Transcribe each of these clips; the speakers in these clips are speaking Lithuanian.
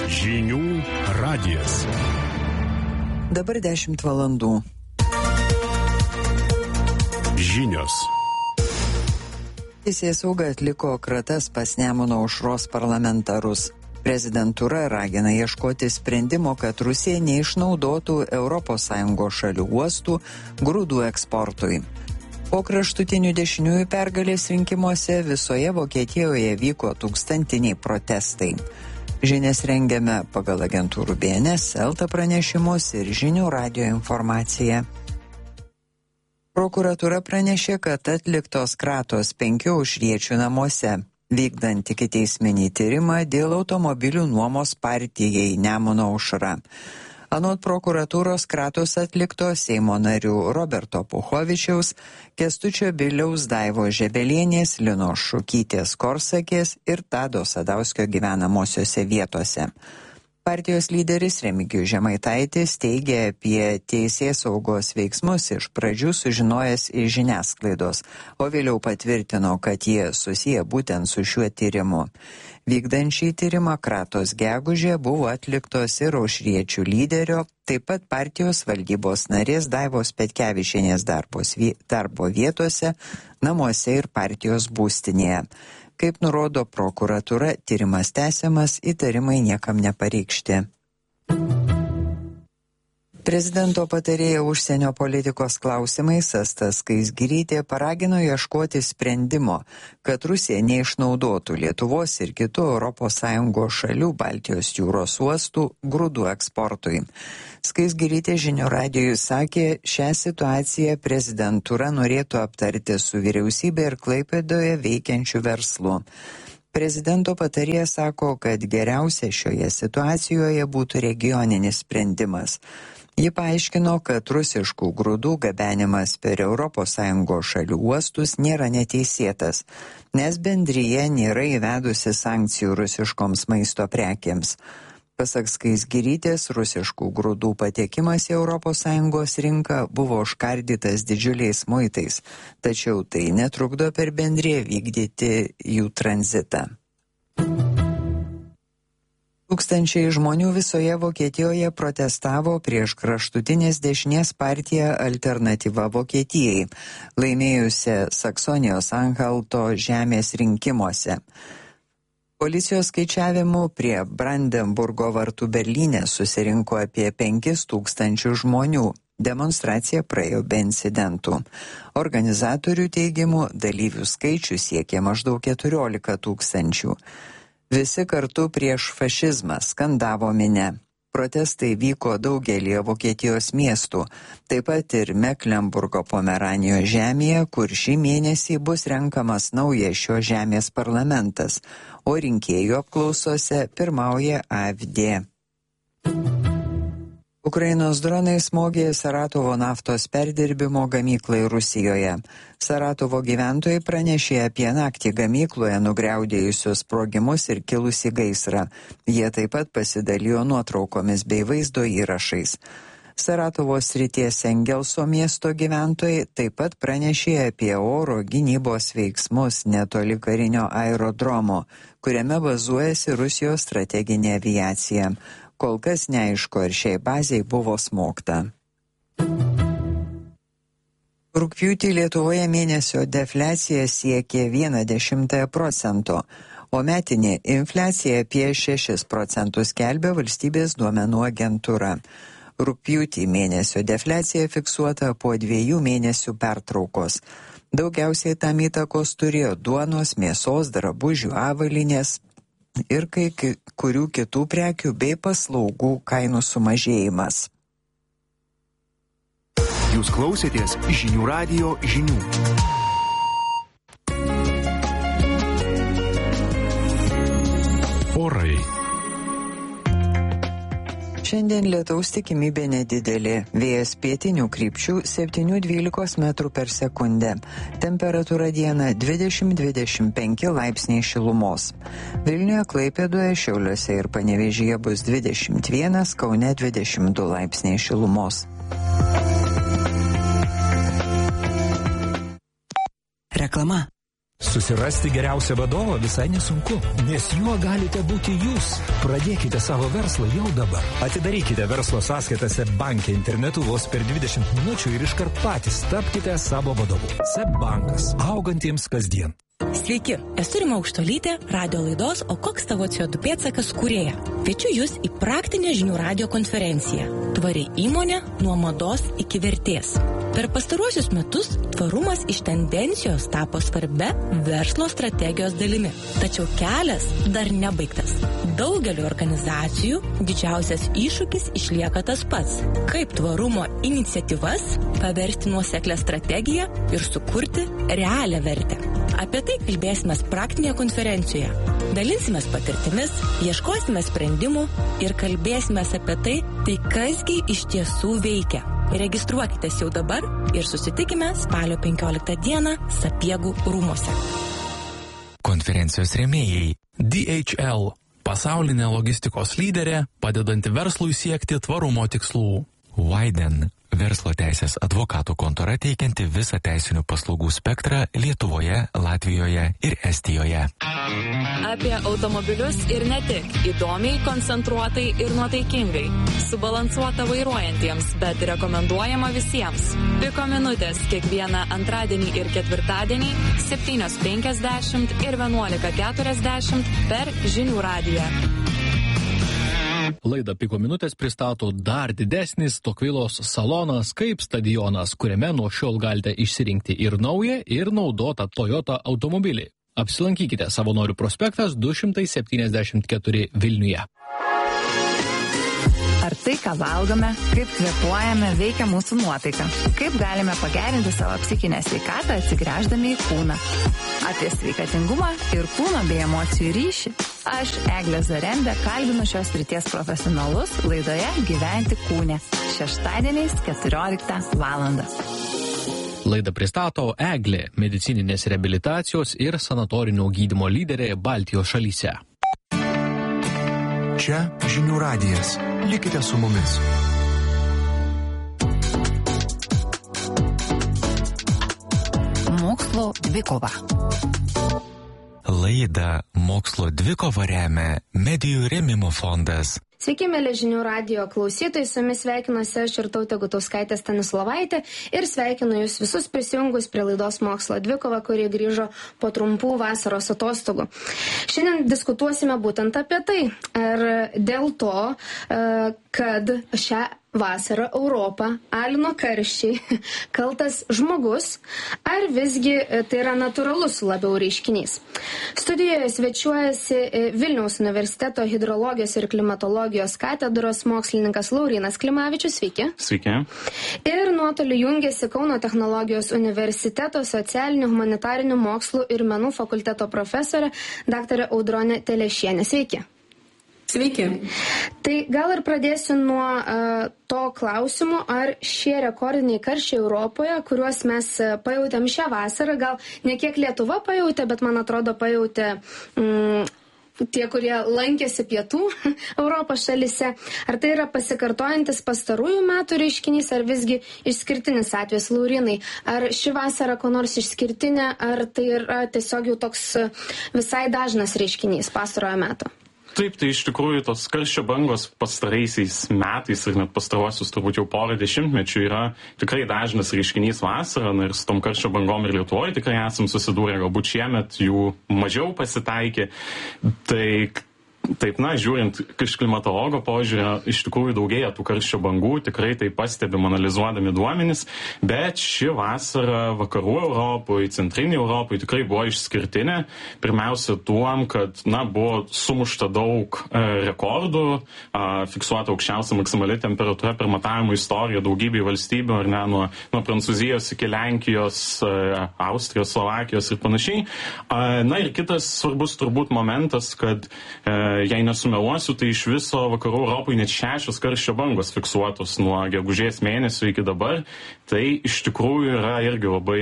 Žinių radijas. Dabar 10 valandų. Žinios. Teisėsauga atliko kratas pas Nemuno aušros parlamentarus. Prezidentūra ragina ieškoti sprendimo, kad Rusija neišnaudotų ES šalių uostų grūdų eksportui. Po kraštutinių dešiniųjų pergalės rinkimuose visoje Vokietijoje vyko tūkstantiniai protestai. Žinias rengiame pagal agentūrų BNS, Elta pranešimus ir Žinių radijo informaciją. Prokuratūra pranešė, kad atliktos kratos 5 aušriečių namuose, vykdant ikiteisminį tyrimą dėl automobilių nuomos partijai Nemuno aušra. Anot prokuratūros kratos atlikto Seimo narių Roberto Puchovičiaus, Kęstučio Biliaus, Daivos Žebelienės, Linos Šukytės Korsakės ir Tado Sadauskio gyvenamosiose vietose. Partijos lyderis Remigijus Žemaitaitis teigė apie teisėsaugos veiksmus iš pradžių sužinojęs iš žiniasklaidos, o vėliau patvirtino, kad jie susiję būtent su šiuo tyrimu. Vykdant šį tyrimą kratos gegužė buvo atliktos ir aušriečių lyderio, taip pat partijos valdybos narės Daivos Petkevičienės darbo vietose, namuose ir partijos būstinėje. Kaip nurodo prokuratūra, tyrimas tęsiamas, įtarimai niekam nepareikšti. Prezidento patarėja užsienio politikos klausimais Asta Skaisgirytė paragino ieškoti sprendimo, kad Rusija neišnaudotų Lietuvos ir kitų ES šalių Baltijos jūros uostų grūdų eksportui. Skaisgirytė Žinių radijui sakė, šią situaciją prezidentūra norėtų aptarti su vyriausybė ir Klaipėdoje veikiančių verslų. Prezidento patarėja sako, kad geriausia šioje situacijoje būtų regioninis sprendimas. Ji paaiškino, kad rusiškų grūdų gabenimas per ES šalių uostus nėra neteisėtas, nes bendrija nėra įvedusi sankcijų rusiškoms maisto prekėms. Pasak Skaisgirytės, rusiškų grūdų patekimas į ES rinką buvo užkardytas didžiuliais muitais, tačiau tai netrukdo per bendriją vykdyti jų tranzitą. Tūkstančiai žmonių visoje Vokietijoje protestavo prieš kraštutinės dešinės partiją Alternatyva Vokietijai, laimėjusią Saksonijos Anhalto žemės rinkimuose. Policijos skaičiavimu prie Brandenburgo vartų Berlyne susirinko apie 5000 žmonių. Demonstracija praėjo be incidentų. Organizatorių teigimu dalyvių skaičius siekė maždaug 14 000. Visi kartu prieš fašizmą skandavo minia. Protestai vyko daugelį Vokietijos miestų, taip pat ir Meklenburgo Pomeranijos žemėje, kur šį mėnesį bus renkamas naujas šios žemės parlamentas, o rinkėjų apklausose pirmauja AfD. Ukrainos dronai smogė Saratovo naftos perdirbimo gamyklai Rusijoje. Saratovo gyventojai pranešė apie naktį gamykloje nugriaudėjusius sprogimus ir kilusį gaisrą. Jie taip pat pasidalijo nuotraukomis bei vaizdo įrašais. Saratovo srities Engelso miesto gyventojai taip pat pranešė apie oro gynybos veiksmus netoli karinio aerodromo, kuriame bazuojasi Rusijos strateginė aviacija. Kol kas neaišku, ar šiai bazei buvo smogta. Rugpjūtį Lietuvoje mėnesio defliacija siekė 0,1%, o metinė infliacija apie 6% skelbia valstybės duomenų agentūra. Rugpjūtį mėnesio defliacija fiksuota po 2 mėnesių pertraukos. Daugiausiai tam įtakos turėjo duonos, mėsos, drabužių, avalynės ir kai kurių kitų prekių bei paslaugų kainų sumažėjimas. Jūs klausėtės Žinių radijo žinių. Orai. Šiandien lietaus tikimybė nedidelė, vėjas pietinių krypčių 7-12 metrų per sekundę. Temperatūra dieną 20-25 laipsniai šilumos. Vilniuje, Klaipėdoje, Šiauliuose ir Panevėžyje bus 21, Kaune 22 laipsniai šilumos. Reklama. Susirasti geriausią vadovą visai nesunku, nes juo galite būti jūs. Pradėkite savo verslą jau dabar. Atidarykite verslo sąskaitą SEB banke internetu vos per 20 minučių ir iškart patys tapkite savo vadovu. SEB bankas. Augantiems kasdien. Sveiki, esu Rima Aukštuolytė, radio laidos O koks tavo CO2 pėdsakas kūrėja. Kviečiu jūs į praktinę žinių radio konferenciją. Tvari įmonė nuo mados iki vertės. Per pastaruosius metus tvarumas iš tendencijos tapo svarbia verslo strategijos dalimi. Tačiau kelias dar nebaigtas. Daugeliu organizacijų didžiausias iššūkis išlieka tas pats. Kaip tvarumo iniciatyvas paversti nuoseklę strategiją ir sukurti realią vertę. Apie tai kalbėsime praktinėje konferencijoje. Dalinsimės patirtimis, ieškosime sprendimų ir kalbėsime apie tai kasgi iš tiesų veikia. Registruokitės jau dabar ir susitikime spalio 15 dieną Sapiegų rūmuose. Konferencijos rėmėjai DHL – pasaulinė logistikos lyderė, padedanti verslui siekti tvarumo tikslų. Widen – verslo teisės advokatų kontora teikianti visą teisinių paslaugų spektrą Lietuvoje, Latvijoje ir Estijoje. Apie automobilius ir ne tik. Įdomiai, koncentruotai ir nuotaikingai. Subalansuota vairuojantiems, bet rekomenduojama visiems. Piko minutės kiekvieną antradienį ir ketvirtadienį 7:50 ir 11:40 per Žinių radiją. Laidą Piko minutės pristato dar didesnis Tokvilos salonas kaip stadionas, kuriame nuo šiol galite išsirinkti ir naują, ir naudotą Toyota automobilį. Apsilankykite Savanorių prospektas 274 Vilniuje. Ar tai, ką valgome, kaip kvėpuojame, veikia mūsų nuotaiką? Kaip galime pagerinti savo psichinę sveikatą atsigręždami į kūną? Apie sveikatingumą ir kūno bei emocijų ryšį. Aš, Eglė Zarembė, kalbinu šios srities profesionalus laidoje Gyventi kūne. Šeštadieniais 14 valandą. Laidą pristato Eglė, medicininės reabilitacijos ir sanatorinio gydymo lyderė Baltijos šalyse. Čia Žinių radijas. Likite su mumis. Mokslo dvikova. Laidą Mokslo dvikova remia Medijų rėmimo fondas. Sveiki, mėly Žinių radijo klausytojai, su jumis sveikinuosi aš Irtautė Gutauskaitė Stanislovaitė ir sveikinu jūs visus prisijungus prie laidos Mokslo dvikova, kuri grįžo po trumpų vasaros atostogų. Šiandien diskutuosime būtent apie tai, ar dėl to, kad šią vasarą Europą alino karščiai kaltas žmogus, ar visgi tai yra natūralus labiau reiškinys. Studijoje svečiuojasi Vilniaus universiteto hidrologijos ir klimatologijos katedros mokslininkas Laurynas Klimavičius. Sveiki. Sveiki. Ir nuotoliu jungiasi Kauno technologijos universiteto socialinių, humanitarinių mokslų ir menų fakulteto profesorė daktarė Audronė Telešienė. Sveiki. Sveiki. Tai gal ir pradėsiu nuo to klausimo, ar šie rekordiniai karščiai Europoje, kuriuos mes pajautėm šią vasarą, gal ne kiek Lietuva pajautė, bet man atrodo pajautė tie, kurie lankėsi pietų Europos šalyse, ar tai yra pasikartojantis pastarųjų metų reiškinys, ar visgi išskirtinis atvejis, Laurynai? Ar ši vasara ko nors išskirtinė, ar tai yra tiesiog jau toks visai dažnas reiškinys pastarojo meto? Taip, tai iš tikrųjų tos karščio bangos pastaraisiais metais ir net pastaruosius turbūt jau porą dešimtmečių yra tikrai dažnas reiškinys vasarą, ir su tom karščio bangom ir Lietuvoje tikrai esam susidūrę, galbūt šiemet jų mažiau pasitaikė. Taip, žiūrint iš klimatologo požiūrio, iš tikrųjų daugėja tų karščio bangų, tikrai tai pastebim analizuodami duomenis, bet ši vasara vakarų Europoje, centrinė Europoje tikrai buvo išskirtinė. Pirmiausia tuom, kad buvo sumušta daug rekordų, fiksuota aukščiausia maksimali temperatūra per matavimų istoriją daugybėj valstybių, ar ne, nuo Prancūzijos iki Lenkijos, Austrijos, Slovakijos ir panašiai. Ir kitas svarbus turbūt momentas, kad jei nesumeluosiu, tai iš viso vakarų Europoje net 6 karščio bangos fiksuotos nuo gegužės mėnesio iki dabar. Tai iš tikrųjų yra irgi labai,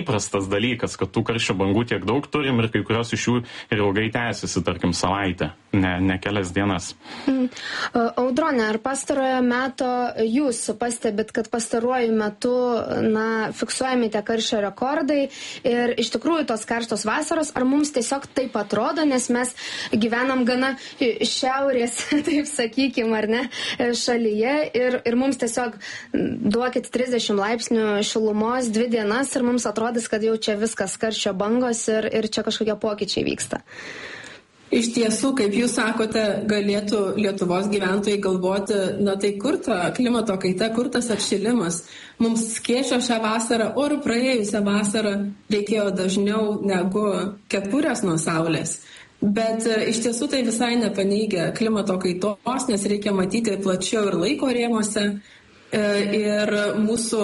neįprastas dalykas, kad tų karščio bangų tiek daug turim ir kai kurios iš jų ir ilgai tęsiasi, tarkim, savaitę. ne kelias dienas. Audronė, ar pastarojo meto jūs pastebit, kad pastaruoju metu fiksuojami tie karščio rekordai ir iš tikrųjų tos karštos vasaros, ar mums tiesiog taip atrodo, nes mes gyvenam gana šiaurės, taip sakykim, ar ne, šalyje ir mums tiesiog duokit 30 laipsnių šilumos 2 dienas ir mums atrodys, kad jau čia viskas karščio bangos ir čia kažkokie pokyčiai vyksta. Iš tiesų, kaip jūs sakote, galėtų Lietuvos gyventojai galvoti, tai kur ta klimato kaita, kur tas atšilimas. Mums skėčio šią vasarą, ir praėjusią vasarą reikėjo dažniau negu kepurės nuo saulės. Bet iš tiesų tai visai nepaneigia klimato kaitos, nes reikia matyti plačiau ir laiko rėmuose. Ir mūsų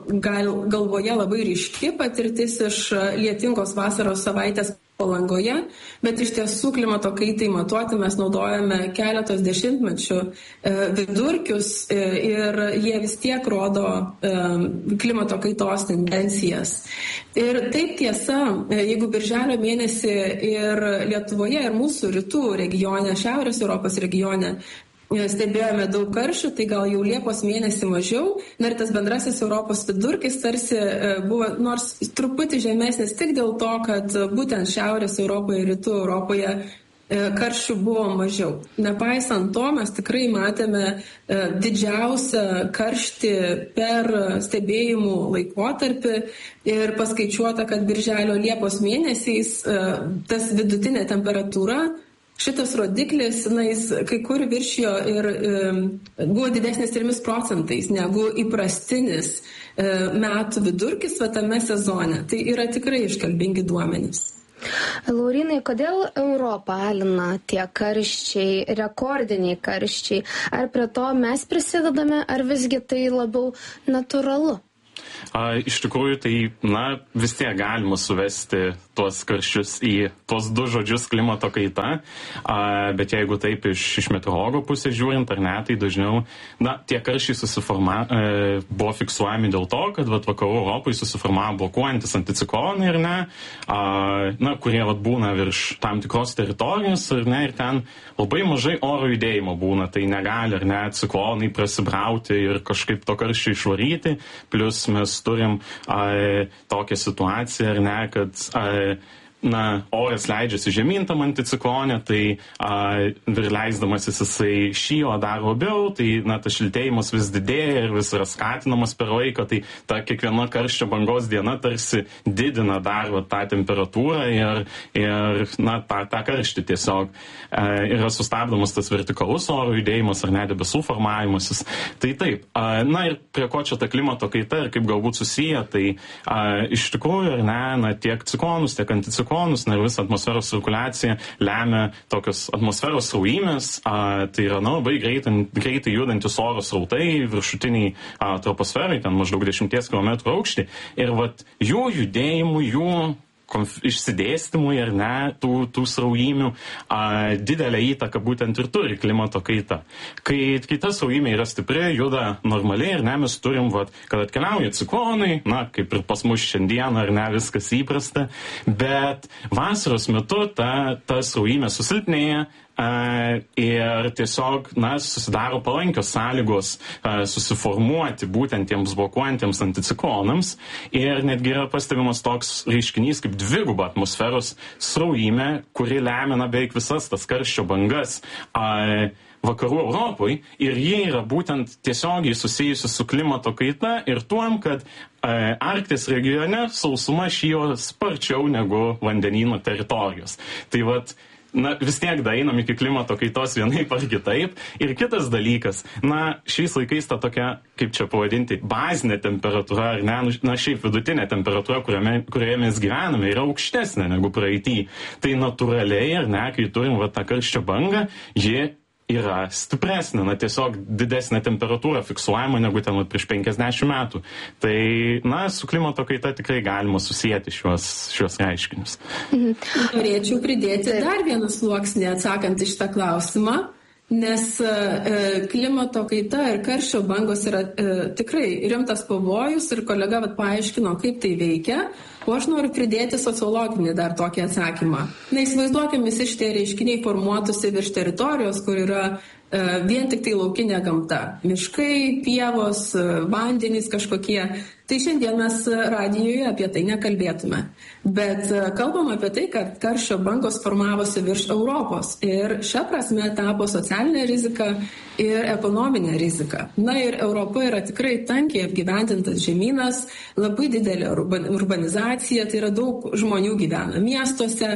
galvoje labai ryški patirtis iš lietingos vasaros savaitės Palangoje, bet iš tiesų klimato kaitai matuoti mes naudojame keletos dešimtmečių vidurkius ir jie vis tiek rodo klimato kaitos tendencijas. Ir taip tiesa, jeigu birželio mėnesį ir Lietuvoje, ir mūsų rytų regione, Šiaurės Europos regione stebėjome daug karščių, tai gal jau Liepos mėnesį mažiau. Ir tas bendrasis Europos vidurkis tarsi buvo nors truputį žemesnis tik dėl to, kad būtent Šiaurės Europoje ir Rytų Europoje karščių buvo mažiau. Nepaisant to, mes tikrai matėme didžiausią karštį per stebėjimų laikotarpį ir paskaičiuota, kad birželio Liepos mėnesiais tas vidutinė temperatūra, šitas rodiklis, jis kai kur viršijo ir buvo didesnis 3% negu įprastinis metų vidurkis tame sezone. Tai yra tikrai iškalbingi duomenys. Laurynai, kodėl Europą alina tie karščiai, rekordiniai karščiai? Ar prie to mes prisidedame, ar visgi tai labiau natūralu? Iš tikrųjų, tai, vis tiek galima suvesti tuos karščius į tuos 2 žodžius klimato kaita, bet jeigu taip iš meteorologų pusės žiūrint, ar ne, tai dažniau, tie karščiai buvo fiksuojami dėl to, kad vakarų Europai susiformavo blokuojantis anticiklonai, ar ne, kurie būna virš tam tikros teritorijos, ar ne, ir ten labai mažai oro judėjimo būna, tai negali, ar ne, ciklonai prasibrauti ir kažkaip to karščio išvaryti, plus mes turim tokią situaciją, ar ne, kad oras leidžiasi žemyn tam anticiklone, tai ir leisdamasis jisai šyla dar labiau, tai tas šiltėjimas vis didėja ir vis yra skatinamas per laiką, tai ta kiekviena karščio bangos diena tarsi didina dar tą temperatūrą ir tą karštį tiesiog yra sustabdomas tas vertikalus oro judėjimas ar ne debesų formavimasis. Tai taip, ir prie ko čia ta klimato kaita ir kaip galbūt susiję, tai iš tikrųjų, ar ne, tiek ciklonus, tiek anticiklonus, ir visą atmosferos cirkuliaciją lemia tokios atmosferos sraujymės, tai yra labai greitai judantis oro srautai viršutiniai troposferai, ten maždaug 10 km aukštį, ir jų judėjimų, jų išsidėstymui, ar ne, tų sraujymių didelę įtaką būtent ir turi klimato kaita. Kai ta sraujymė yra stipri, juda normaliai, ar ne, mes turim, kad atkeliauja ciklonai, kaip ir pas mus šiandien, ar ne, viskas įprasta, bet vasaros metu ta sraujymė susilpnėja, ir tiesiog, susidaro palankios sąlygos susiformuoti būtent tiems blokuojantiems anticiklonams ir netgi yra pastebimas toks reiškinys kaip dviguba atmosferos sraujymė, kuri lemia beveik visas tas karščio bangas vakarų Europai, ir jie yra būtent tiesiogiai susijusi su klimato kaita ir tuom, kad Arkties regione sausuma šyla sparčiau negu vandenyno teritorijos. Tai vis tiek daeinam iki klimato kaitos vienaip ar kitaip. Ir kitas dalykas, šiais laikais ta tokia, kaip čia pavadinti, bazinė temperatūra, ar ne, šiaip vidutinė temperatūra, kurioje mes gyvename, yra aukštesnė negu praeity. Tai natūraliai, ar ne, kai turim tą karščio bangą, ji yra stipresnė, tiesiog didesnė temperatūra fiksuojama negu ten prieš 50 metų. Tai, su klimato kaita tikrai galima susijęti šios reiškinius. Norėčiau pridėti dar vieną sluoksnį atsakant iš tą klausimą. nes klimato kaita ir karščio bangos yra tikrai rimtas pavojus ir kolega paaiškino, kaip tai veikia, o aš noriu pridėti sociologinį dar tokį atsakymą. Neįsivaizduokime, visi šitie reiškiniai formuotųsi virš teritorijos, kur yra vien tik tai laukinė gamta. Miškai, pievos, vandenys kažkokie. Tai šiandien mes radijoje apie tai nekalbėtume. Bet kalbam apie tai, kad karščio bangos formavosi virš Europos ir šią prasme tapo socialinė rizika ir ekonominė rizika. Na ir Europa yra tikrai tankiai apgyvendintas žemynas, labai didelė urbanizacija, tai yra daug žmonių gyvena miestuose.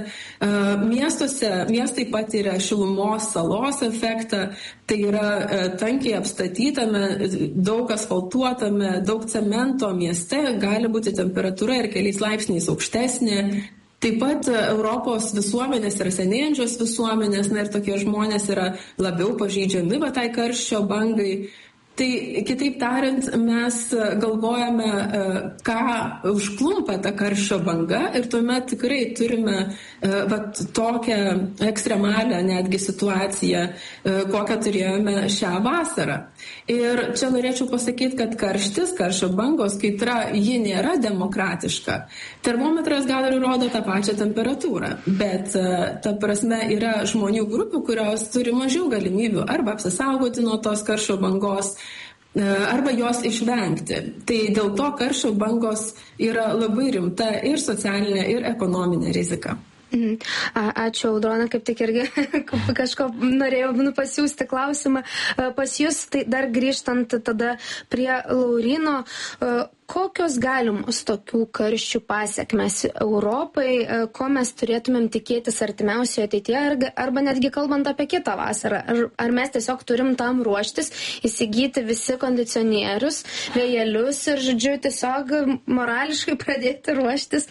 Miestai patiria šilumos salos efektą, tai yra tankiai apstatytame, daug asfaltuotame, daug cemento mieste gali būti temperatūra ir keliais laipsniais aukštesnė. Taip pat Europos visuomenės yra senėjančios visuomenės, na ir tokie žmonės yra labiau pažeidžiami tai karščio bangai. Tai kitaip tariant, mes galvojame, ką užklumpa ta karščio banga ir tuomet tikrai turime tokią ekstremalią netgi situaciją, kokią turėjome šią vasarą. Ir čia norėčiau pasakyti, kad karščio bangos kaitra, ji nėra demokratiška. Termometras gal ir rodo tą pačią temperatūrą, bet ta prasme yra žmonių grupių, kurios turi mažiau galimybių arba apsisaugoti nuo tos karščio bangos, arba jos išvengti. Tai dėl to karščio bangos yra labai rimta ir socialinė, ir ekonominė rizika. Ačiū, Audrona, kaip tik irgi kažko norėjau pasiūsti klausimą pas jūs, tai dar grįžtant tada prie Lauryno, kokios galimos tokių karščių pasiekmes Europai, ko mes turėtumėm tikėtis artimiausioje ateityje, arba netgi kalbant apie kitą vasarą, ar mes tiesiog turim tam ruoštis, įsigyti visi kondicionierius, vėjelius ir, žodžiu, tiesiog morališkai pradėti ruoštis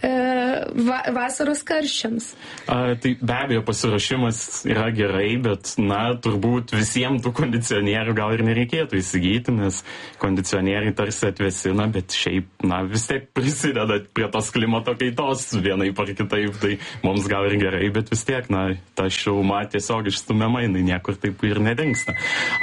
vasaros karščiams? Tai be abejo pasiruošimas yra gerai, bet, turbūt visiems tų kondicionierių gal ir nereikėtų įsigyti, nes kondicionieriai tarsi atvėsina, bet šiaip, vis tiek prisideda prie tos klimato kaitos vienaip ar kitaip, tai mums gal ir gerai, bet vis tiek, ta šiluma tiesiog išstumiama, jinai niekur taip ir nedingsta.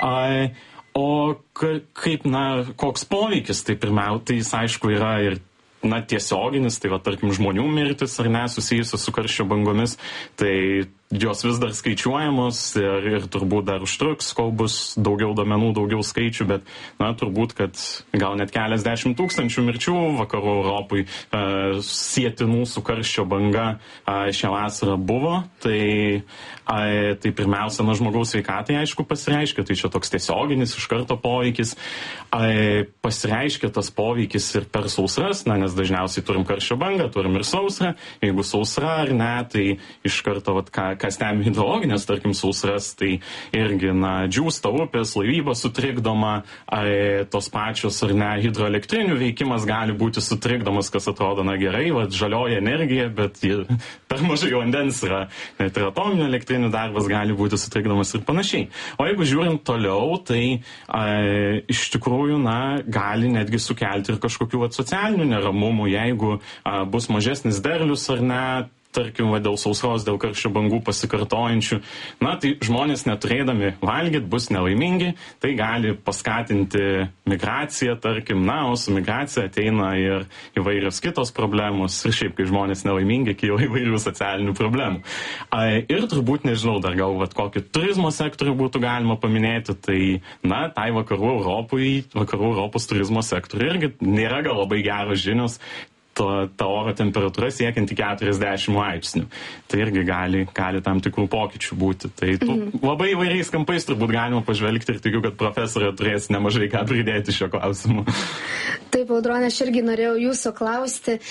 O kaip, koks poveikis, tai pirmiausia, jis aišku yra ir tiesioginis, tai tarkim žmonių mirtis ar nesusijusios su karščio bangomis, tai jos vis dar skaičiuojamos ir turbūt dar užtruks, kol bus daugiau duomenų, daugiau skaičių, bet turbūt, kad gal net keliasdešimt tūkstančių mirčių vakarų Europui sietinų su karščio banga šią vasarą buvo, tai pirmiausia, žmogaus sveikatai aišku pasireiškia, tai čia toks tiesioginis iš karto poveikis, pasireiškia tas poveikis ir per sausras, nes dažniausiai turim karščio bangą, turim ir sausrą, jeigu sausra ar ne, tai iš karto, kas stebim hidrologinės, tarkim, sausras, tai irgi, džiūsta upės, laivyba sutrikdoma, tos pačios ar ne hidroelektrinių veikimas gali būti sutrikdomas, kas atrodo, gerai, žalioji energija, bet per mažai vandens yra, net ir atominių elektrinių darbas gali būti sutrikdomas ir panašiai. O jeigu žiūrint toliau, tai iš tikrųjų, gali netgi sukelti ir kažkokių socialinių neramumų, jeigu bus mažesnis derlius ar ne, tarkim, dėl sausros, dėl karščio bangų pasikartojančių, tai žmonės neturėdami valgyti bus nelaimingi, tai gali paskatinti migraciją, tarkim, o su migracija ateina ir įvairios kitos problemos, ir šiaip, kai žmonės nelaimingi, kyla įvairių socialinių problemų. Ir turbūt, nežinau, dar gal kokį turizmo sektorių būtų galima paminėti, tai, tai vakarų Europos turizmo sektorių irgi nėra gal labai geros žinios, ta oro temperatūra siekianti 40 laipsnių. Tai irgi gali tam tikrų pokyčių būti. Tai labai įvairiais kampais turbūt galima pažvelgti ir tikiu, kad profesorė turės nemažai ką pridėti šio klausimu. Taip, Audronė, aš irgi norėjau jūsų klausti.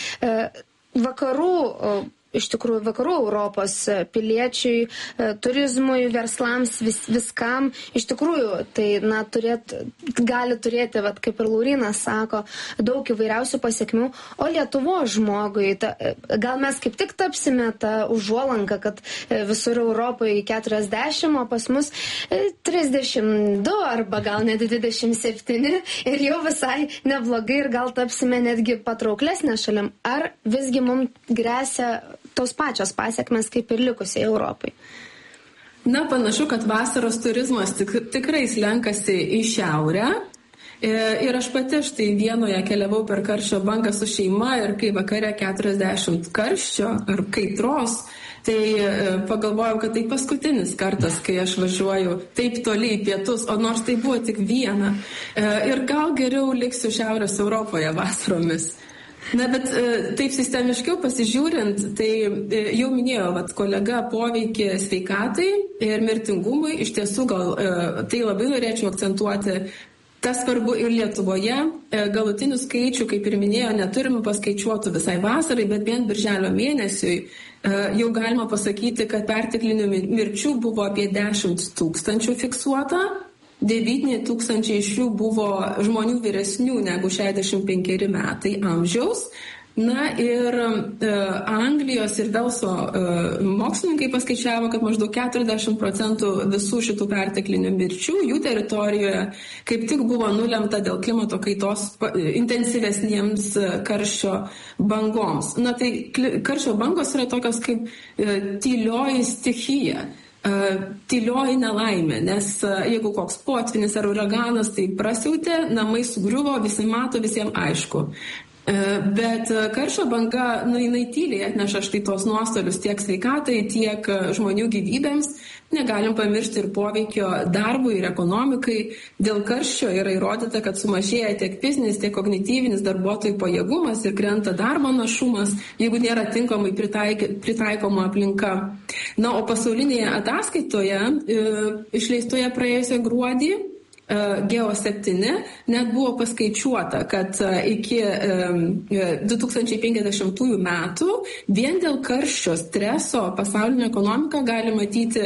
Iš tikrųjų, vakarų Europos piliečiui, turizmui, verslams, viskam, iš tikrųjų, tai, gali turėti, kaip ir Laurynas sako, daug įvairiausių pasiekmių, o Lietuvos žmogui, gal mes kaip tik tapsime tą užuolanką, kad visur Europoje 40, o pas mus 32 arba gal net 27 ir jau visai neblogai ir gal tapsime netgi patrauklesnė šalim. Ar visgi mums gresia tos pačios pasiekmes kaip ir likusiai Europai? Na, panašu, kad vasaros turizmas tikrai slenkasi į šiaurę. Ir aš pati štai Vienoje keliavau per karščio bangą su šeima ir kai vakare 40 karščio ar kaitros, tai pagalvojau, kad tai paskutinis kartas, kai aš važiuoju taip toli į pietus, o nors tai buvo tik viena. Ir gal geriau liksiu Šiaurės Europoje vasaromis. Na, bet taip sistemiškiau pasižiūrint, tai jau minėjau, kolega poveikį sveikatai ir mirtingumui, iš tiesų gal tai labai norėčiau akcentuoti. Tas svarbu ir Lietuvoje. Galutinių skaičių, kaip ir minėjau, neturime paskaičiuotų visai vasarai, bet vien birželio mėnesiui jau galima pasakyti, kad perteklinių mirčių buvo apie 10 000 fiksuota. 9 000 iš jų buvo žmonių vyresnių negu 65 metai amžiaus. Na ir Anglijos ir Velso mokslininkai paskaičiavo, kad maždaug 40% visų šitų perteklinių mirčių jų teritorijoje kaip tik buvo nulemta dėl klimato kaitos intensyvesniems karščio bangoms. Na tai karščio bangos yra tokios kaip tylioji stichija. Tylioji nelaimė, nes jeigu koks potvynis ar uraganas tai prasiautė, namai sugriuvo, visi mato, visiems aišku. Bet karščio banga, jinai tyliai atneša štai tos nuostolius tiek sveikatai, tiek žmonių gyvybėms. Negalim pamiršti ir poveikio darbui ir ekonomikai. Dėl karščio yra įrodyta, kad sumažėja tiek fizinis, tiek kognityvinis darbuotojų pajėgumas ir krenta darbo našumas, jeigu nėra tinkamai pritaikoma aplinka. Na, o pasaulinėje ataskaitoje, išleistoje praėjusią gruodį, Geo7, net buvo paskaičiuota, kad iki 2050 metų vien dėl karščio streso pasaulinė ekonomika gali matyti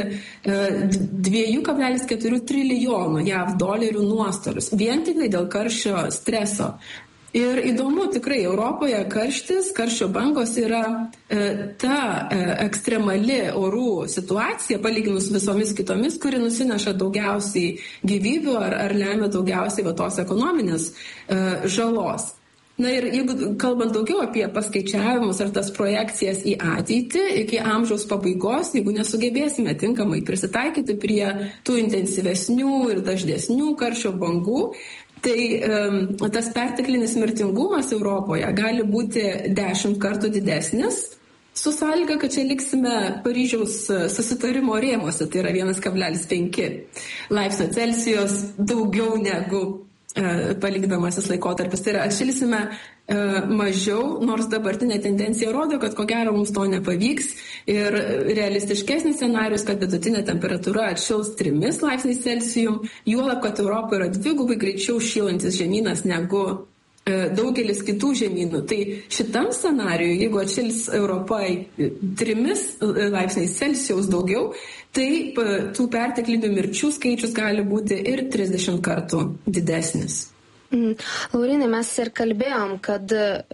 2,4 trilijonų JAV dolerių nuostolius. Vien tik dėl karščio streso. Ir įdomu, tikrai Europoje karščio bangos yra ta ekstremali orų situacija, palyginus visomis kitomis, kuri nusineša daugiausiai gyvybių ar lemia daugiausiai tos ekonominės žalos. Na ir jeigu kalbant daugiau apie paskaičiavimus ar tas projekcijas į ateitį, iki amžiaus pabaigos, jeigu nesugebėsime tinkamai prisitaikyti prie tų intensyvesnių ir dažnesnių karščio bangų, tai tas perteklinis mirtingumas Europoje gali būti 10 kartų didesnis, su sąlyga, kad čia liksime Paryžiaus susitarimo rėmuose, tai yra 1,5 laipsnio Celsijaus daugiau negu palikdamasis laikotarpis. Tai yra, atšilsime mažiau, nors dabartinė tendencija rodo, kad ko gero mums to nepavyks ir realistiškesnis scenarius, kad vidutinė temperatūra atšils 3 laipsniais Celsium, juolab, kad Europa yra 2 greičiau šylantis žemynas negu daugelis kitų žemynų. Tai šitam scenarijui, jeigu atšils Europai 3 laipsniais Celsijaus daugiau, tai tų perteklinių mirčių skaičius gali būti ir 30 kartų didesnis. Laurinai, mes ir kalbėjom, kad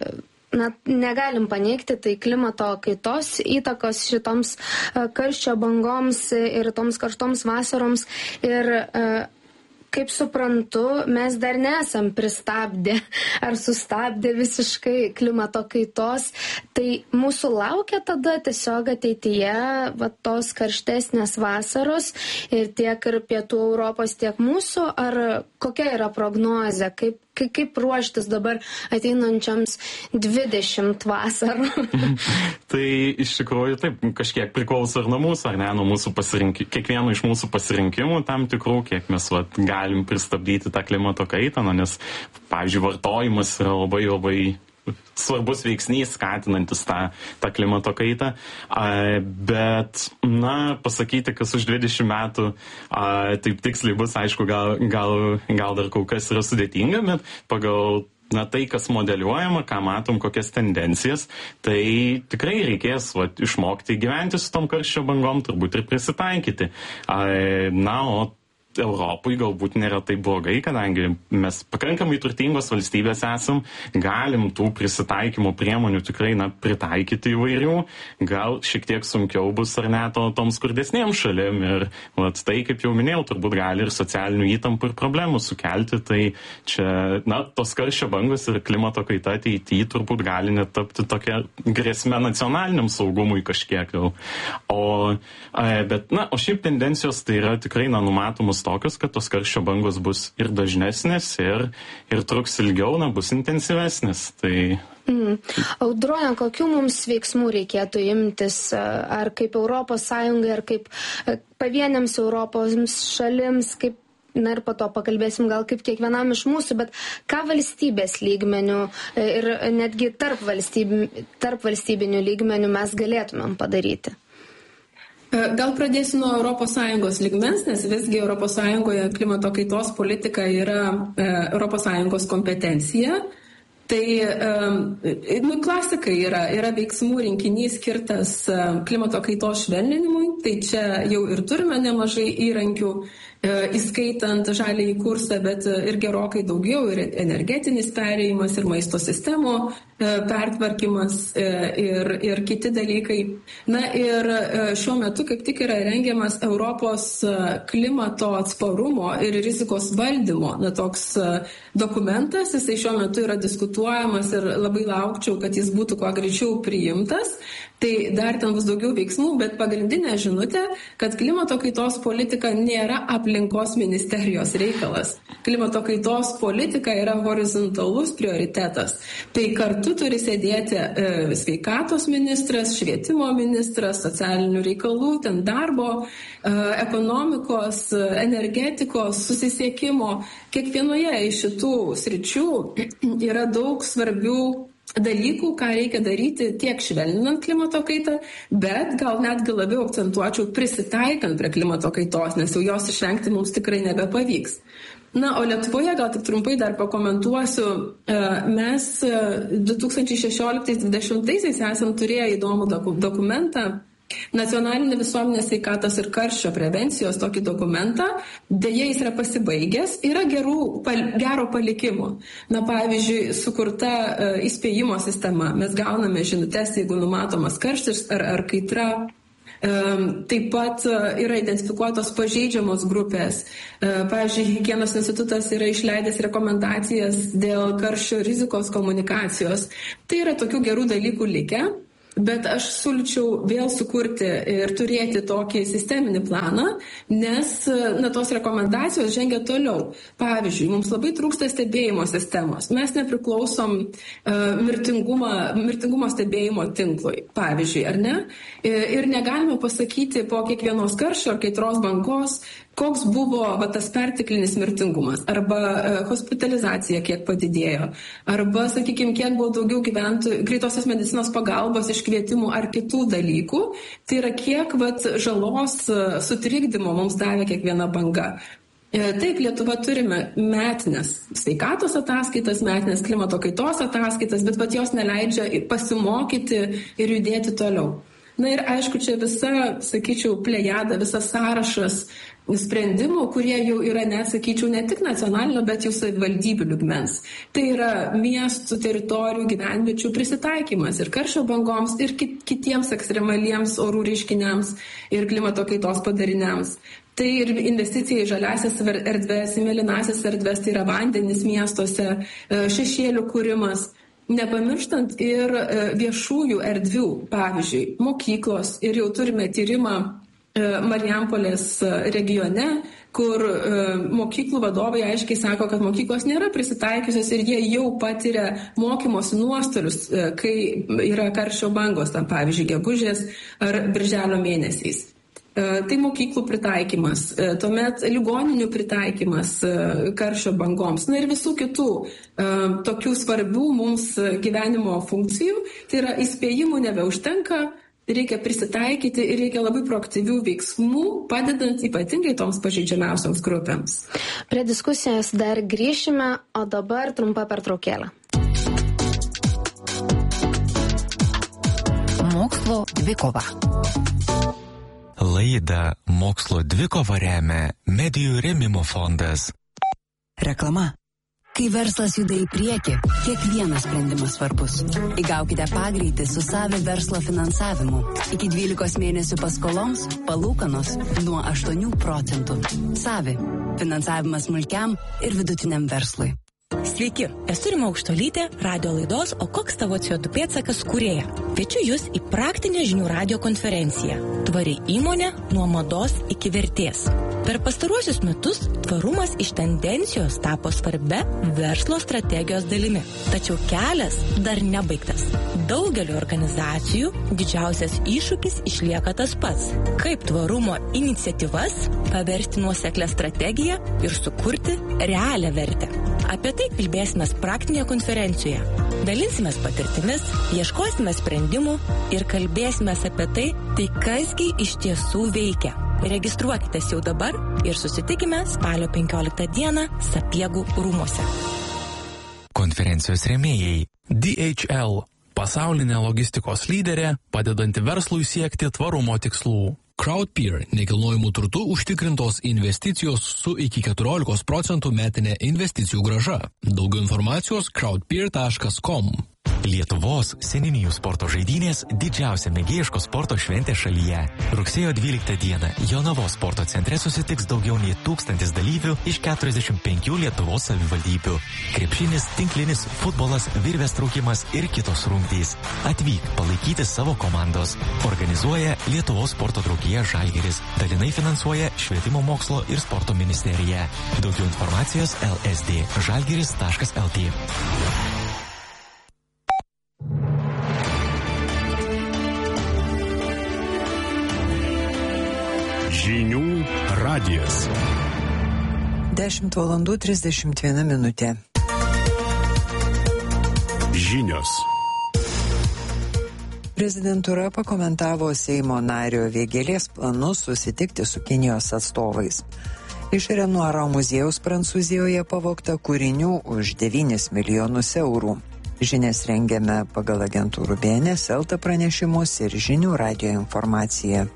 negalim paneigti tai klimato kaitos įtakos šitoms karščio bangoms ir toms karštoms vasaroms. Ir kaip suprantu, mes dar nesam pristabdę ar sustabdę visiškai klimato kaitos, tai mūsų laukia tada tiesiog ateityje tos karštesnės vasaros ir tiek ir pietų Europos, tiek mūsų, ar kokia yra prognozė, kaip ruoštis dabar ateinančiams 20 vasarų? Tai iš tikrųjų taip, kažkiek priklauso ir nuo mūsų, ar ne, nuo mūsų kiekvieno iš mūsų pasirinkimų tam tikrų, kiek mes galim pristabdyti tą klimato kaitą, nes, pavyzdžiui, vartojimas yra labai svarbus veiksnys, skatinantis tą klimato kaitą. Bet, pasakyti, kas už 20 metų taip tiksliai bus, aišku, gal dar kol kas yra sudėtinga, bet pagal tai, kas modeliuojama, ką matom, kokias tendencijas, tai tikrai reikės išmokti gyventi su tom karščio bangom, turbūt ir prisitaikyti. O Europai galbūt nėra taip blogai, kadangi mes pakankamai turtingos valstybės esam, galim tų prisitaikymo priemonių tikrai pritaikyti įvairių, gal šiek tiek sunkiau bus ar ne tom skurdesnėm šalim ir tai, kaip jau minėjau, turbūt gali ir socialinių įtampų ir problemų sukelti, tai čia, tos karščio bangos ir klimato kaita ateityje turbūt gali net tapti tokia grėsme nacionaliniam saugumui kažkiek jau. O šiaip tendencijos tai yra tikrai numatomos tokios, kad tos karščio bangos bus ir dažnesnės, ir truks ilgiau, bus intensyvesnės. Tai... Audronė, kokių mums veiksmų reikėtų imtis, ar kaip Europos Sąjungai, ar kaip pavieniams Europos šalims, kaip, ir po to pakalbėsim gal kaip kiekvienam iš mūsų, bet ką valstybės lygmenių ir netgi tarp valstybinių lygmenių mes galėtumėm padaryti? Gal pradėsiu nuo ES lygmens, nes visgi ES klimato kaitos politika yra ES kompetencija. Tai klasika yra veiksmų rinkinys skirtas klimato kaitos švelninimui, tai čia jau ir turime nemažai įrankių, įskaitant žaliąjį kursą, bet ir gerokai daugiau, ir energetinis perėjimas, ir maisto sistemų pertvarkymas ir kiti dalykai. Ir šiuo metu kaip tik yra rengiamas Europos klimato atsparumo ir rizikos valdymo toks dokumentas, jisai šiuo metu yra diskutuojamas ir labai laukčiau, kad jis būtų kuo greičiau priimtas. Tai dar ten bus daugiau veiksmų, bet pagrindinė žinutė, kad klimato kaitos politika nėra aplinkos ministerijos reikalas. Klimato kaitos politika yra horizontalus prioritetas. Tai kartu turi sėdėti sveikatos ministras, švietimo ministras, socialinių reikalų, ten darbo, ekonomikos, energetikos, susisiekimo. Kiekvienoje iš šitų sričių yra daug svarbių dalykų, ką reikia daryti tiek švelninant klimato kaitą, bet gal netgi labiau akcentuočiau prisitaikant prie klimato kaitos, nes jau jos išvengti mums tikrai nebepavyks. O Lietuvoje gal tik trumpai dar pakomentuosiu, mes 2016-2020 esam turėję įdomų dokumentą, Nacionalinė visuomenės sveikatos ir karščio prevencijos tokį dokumentą, deja jis yra pasibaigęs, yra gero palikimų. Pavyzdžiui, sukurta įspėjimo sistema, mes gauname žinutes, jeigu numatomas karštis ar kaitra. Taip pat yra identifikuotos pažeidžiamos grupės. Pavyzdžiui, Higienos institutas yra išleidęs rekomendacijas dėl karščio rizikos komunikacijos. Tai yra tokių gerų dalykų likę. Bet aš siūlyčiau vėl sukurti ir turėti tokį sisteminį planą, nes tos rekomendacijos žengia toliau. Pavyzdžiui, mums labai trūksta stebėjimo sistemos. Mes nepriklausom mirtingumo stebėjimo tinklui, pavyzdžiui, ar ne? Ir negalime pasakyti po kiekvienos karščio ar kaitros bangos, koks buvo tas perteklinis mirtingumas, arba hospitalizacija kiek padidėjo, arba, sakykime, kiek buvo daugiau gyventojų, greitosios medicinos pagalbos iškvietimų ar kitų dalykų. Tai yra kiek žalos sutrikdymo mums davė kiekviena banga. Taip, Lietuva turime metinės sveikatos ataskaitas, metinės klimato kaitos ataskaitas, bet jos neleidžia pasimokyti ir judėti toliau. Ir aišku, čia visa, sakyčiau, plejada, visas sąrašas sprendimų, kurie jau yra, sakyčiau, ne tik nacionalinio, bet jau savivaldybių lygmens. Tai yra miestų, teritorijų, gyvenviečių prisitaikymas ir karščio bangoms, ir kitiems ekstremaliems orų reiškiniams ir klimato kaitos padariniams. Tai ir investicija į žaliasias erdves, į mėlynasias erdves, tai yra vandenis miestuose, šešėlių kūrimas. Nepamirštant ir viešųjų erdvių, pavyzdžiui, mokyklos, ir jau turime tyrimą Marijampolės regione, kur mokyklų vadovai aiškiai sako, kad mokyklos nėra prisitaikiusios ir jie jau patiria mokymosi nuostolius, kai yra karščio bangos, pavyzdžiui, gegužės ar birželio mėnesiais. Tai mokyklų pritaikymas, tuomet ligoninių pritaikymas karščio bangoms, ir visų kitų tokių svarbių mums gyvenimo funkcijų. Tai yra įspėjimų nebeužtenka, reikia prisitaikyti ir reikia labai proaktyvių veiksmų, padedant ypatingai toms pažeidžiamiausioms grupėms. Prie diskusijos dar grįšime, o dabar trumpa pertraukėlė. Mokslo dvikova. Laidą Mokslo dvikova remia Medijų rėmimo fondas. Reklama. Kai verslas juda į priekį, kiekvienas sprendimas svarbus. Įgaukite pagreitį su Savi verslo finansavimu. Iki 12 mėnesių paskoloms palūkanos nuo 8%. Savi. Finansavimas smulkiam ir vidutiniam verslui. Sveiki, esu Rima Aukštolytė, radio laidos O koks tavo CO2 pėdsakas kūrėja. Kviečiu jūs į praktinę žinių radio konferenciją. Tvari įmonė nuo mados iki vertės. Per pastaruosius metus tvarumas iš tendencijos tapo svarbia verslo strategijos dalimi. Tačiau kelias dar nebaigtas. Daugeliu organizacijų didžiausias iššūkis išlieka tas pats. Kaip tvarumo iniciatyvas paversti nuoseklę strategiją ir sukurti realią vertę. Apie tai kalbėsime praktinėje konferencijoje. Dalinsimės patirtimis, ieškosime sprendimų ir kalbėsime apie tai kasgi iš tiesų veikia. Registruokitės jau dabar ir susitikime spalio 15 dieną Sapiegų rūmuose. Konferencijos rėmėjai DHL – pasaulinė logistikos lyderė, padedanti verslui siekti tvarumo tikslų. Crowdpeer – nekilnojimų turtų užtikrintos investicijos su iki 14% metinė investicijų grąža. Daugiau informacijos crowdpeer.com. Lietuvos seniūnijų sporto žaidynės – didžiausia mėgėjiško sporto šventė šalyje. Rugsėjo 12 dieną Jonavos sporto centre susitiks daugiau nei 1000 dalyvių iš 45 Lietuvos savivaldybių. Krepšinis, tinklinis, futbolas, virvės traukimas ir kitos rungtys. Atvyk palaikyti savo komandos. Organizuoja Lietuvos sporto draugija Žalgiris. Dalinai finansuoja Švietimo mokslo ir sporto ministerija. Daugiau informacijos lsd.žalgiris.lt. Žinių radijas. 10:31 minutė. Žinios. Prezidentūra pakomentavo Seimo nario Vėgėlės planus susitikti su Kinijos atstovais. Iš Renoiro muziejaus Prancūzijoje pavogta kūrinių už 9 milijonus eurų. Žinias rengiame pagal agentūrų BNS, LT pranešimus ir Žinių radijo informaciją.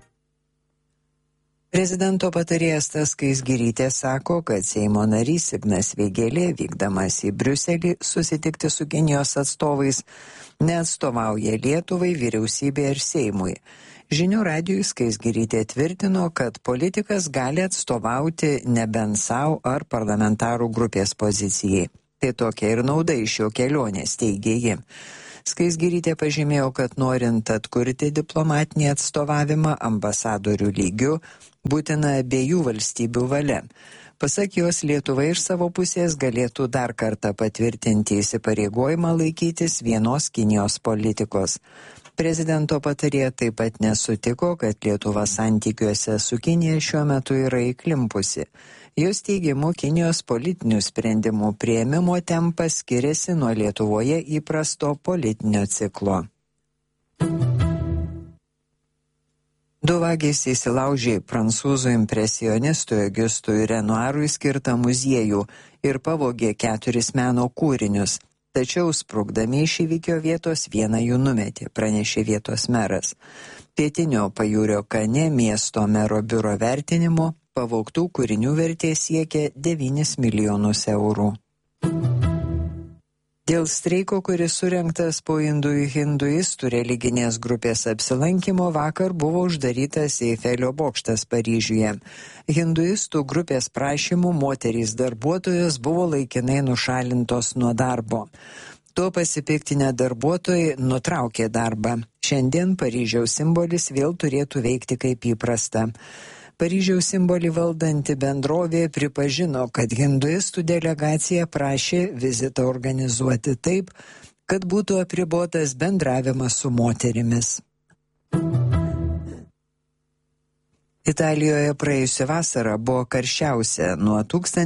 Prezidento patarėjas Skaisgirytė sako, kad Seimo narys Ignas Vėgėlė, vykdamas į Briuselį susitikti su Kinijos atstovais, neatstovauja Lietuvai, vyriausybei ir Seimui. Žinių radijui Skaisgirytė tvirtino, kad politikas gali atstovauti nebent savo ar parlamentarų grupės pozicijai. Tai tokia ir nauda iš jo kelionės, teigė ji. Skaisgirytė pažymėjo, kad norint atkurti diplomatinį atstovavimą ambasadorių lygių, būtina abiejų valstybių valia. Pasak jos, Lietuva iš savo pusės galėtų dar kartą patvirtinti įsipareigojimą laikytis vienos Kinijos politikos. Prezidento patarėja taip pat nesutiko, kad Lietuva santykiuose su Kinija šiuo metu yra įklimpusi. Jos teigimu, Kinijos politinių sprendimų priėmimo tempas skiriasi nuo Lietuvoje įprasto politinio ciklo. Du vagys įsilaužė prancūzų impresionistui Augustui Renoirui skirtą muziejų ir pavogė 4 meno kūrinius. Tačiau sprukdami iš įvykio vietos vieną jų numetė, pranešė vietos meras. Pietinio pajūrio Kane miesto mero biuro vertinimu pavogtų kūrinių vertė siekia 9 milijonus eurų. Dėl streiko, kuris surengtas po hinduistų religinės grupės apsilankimo, vakar buvo uždarytas Eifelio bokštas Paryžiuje. Hinduistų grupės prašymų moterys darbuotojos buvo laikinai nušalintos nuo darbo. Tuo pasipiktinę darbuotojai nutraukė darbą. Šiandien Paryžiaus simbolis vėl turėtų veikti kaip įprasta. Paryžiaus simbolį valdanti bendrovė pripažino, kad hinduistų delegacija prašė vizitą organizuoti taip, kad būtų apribotas bendravimas su moterimis. Italijoje praėjusią vasarą buvo karščiausia nuo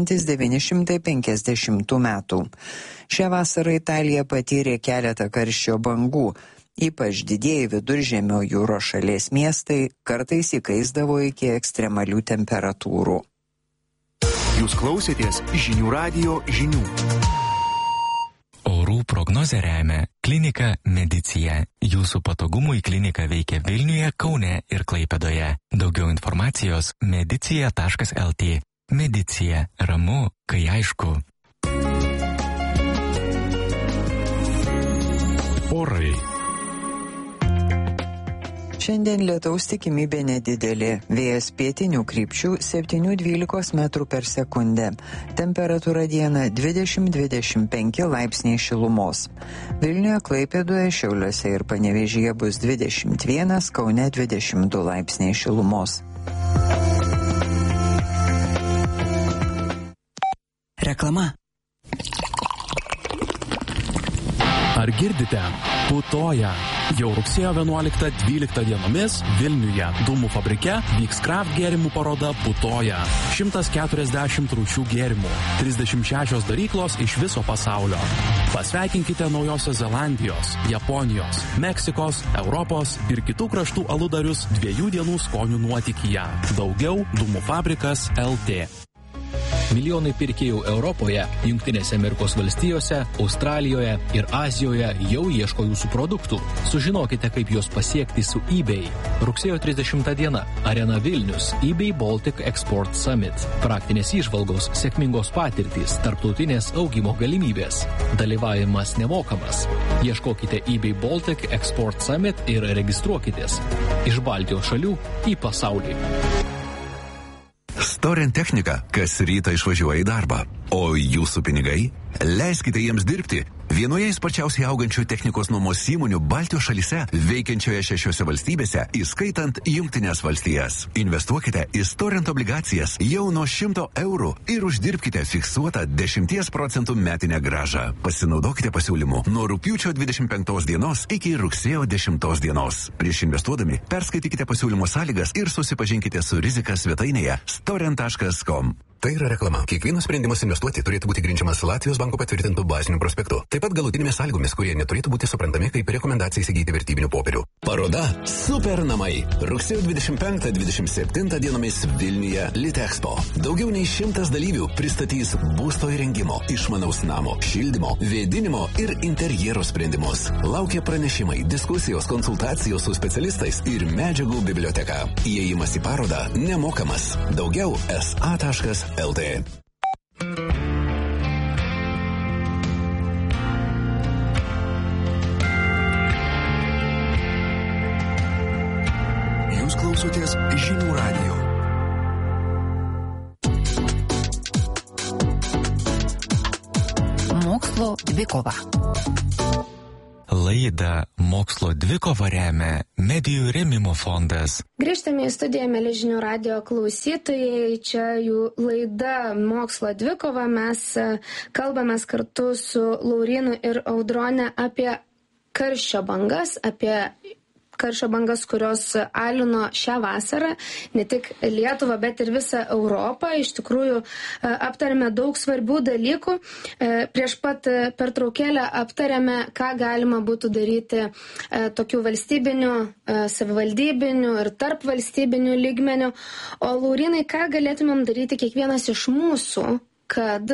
1950 metų. Šią vasarą Italija patyrė keletą karščio bangų. Ypač didieji Viduržemio jūros šalies miestai kartais įkaisdavo iki ekstremalių temperatūrų. Jūs klausėtės Žinių radijo žinių. Orų prognozę remia klinika Medicija. Jūsų patogumui klinika veikia Vilniuje, Kaune ir Klaipėdoje. Daugiau informacijos medicija.lt. Medicija. Ramu, kai aišku. Orai. Šiandien lietaus tikimybė nedidelė. Vėjas pietinių krypčių 7-12 metrų per sekundę. Temperatūra dieną 20-25 laipsniai šilumos. Vilniuje, Klaipėdoje, Šiauliuose ir Panevėžyje bus 21, Kaune 22 laipsniai šilumos. Reklama. Ar girdite? Putoja. Jau rugsėjo 11-12 dienomis Vilniuje Dūmų fabrike vyks kraft gėrimų paroda Putoja. 140 rūšių gėrimų, 36 daryklos iš viso pasaulio. Pasveikinkite Naujosios Zelandijos, Japonijos, Meksikos, Europos ir kitų kraštų aludarius 2 dienų skonių nuotykyje. Daugiau Dūmų fabrikas LT. Milijonai pirkėjų Europoje, Jungtinėse Amerikos valstijose, Australijoje ir Azijoje jau ieško jūsų produktų. Sužinokite, kaip juos pasiekti su eBay. Rugsėjo 30 diena. Arena Vilnius. eBay Baltic Export Summit. Praktinės įžvalgos, sėkmingos patirtys, tarptautinės augimo galimybės. Dalyvavimas nemokamas. Ieškokite eBay Baltic Export Summit ir registruokitės. Iš Baltijos šalių į pasaulį. Storent technika, kas rytą išvažiuoja į darbą. O jūsų pinigai? Leiskite jiems dirbti. Vienoje sparčiausiai augančių technikos nuomos įmonių Baltijos šalyse, veikiančioje 6 valstybėse, įskaitant Jungtinės valstijas. Investuokite į Storent obligacijas jau nuo 100 eurų ir uždirbkite fiksuotą 10% metinę grąžą. Pasinaudokite pasiūlymu nuo rugpjūčio 25 dienos iki rugsėjo 10 dienos. Prieš investuodami perskaitykite pasiūlymo sąlygas ir susipažinkite su rizika svetainėje storent.com. Tai yra reklama. Kiekvienas sprendimas investuoti turėtų būti grindžiamas Latvijos banko patvirtintų bazinių prospektų. Taip pat galutinėmis sąlygomis, kurie neturėtų būti suprantami kaip rekomendacija įsigyti vertybinių popierių. Paroda Super namai. Rugsėjo 25-27 dienomis Vilniuje Litexpo. Daugiau nei 100 dalyvių pristatys būsto įrengimo, išmanaus namo, šildymo, vėdinimo ir interjero sprendimus. Laukia pranešimai, diskusijos, konsultacijos su specialistais ir medžiagų biblioteka. Įėjimas į parodą nemokamas. Daugiau sa.lt. Jūs klausotės Žinių radijo. Mokslo dvikova. Laidą Mokslo dvikova remia Medijų rėmimo fondas. Grįžtame į studiją, mėly Žinių radijo klausytojai. Čia jų laida Mokslo dvikova. Mes kalbamės kartu su Laurynu ir Audrone apie karščio bangas, kurios alino šią vasarą, ne tik Lietuvą, bet ir visą Europą. Iš tikrųjų, aptarėme daug svarbių dalykų. Prieš pat pertraukėlę aptarėme, ką galima būtų daryti tokių valstybinių, savivaldybinių ir tarp valstybinių lygmenių. O Laurynai, ką galėtumėm daryti kiekvienas iš mūsų, kad,